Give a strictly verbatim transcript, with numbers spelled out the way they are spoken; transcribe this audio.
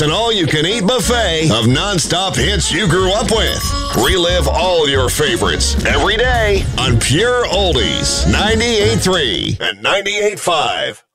an all-you-can-eat buffet of nonstop hits you grew up with. Relive all your favorites every day on Pure Oldies ninety-eight point three and ninety-eight point five.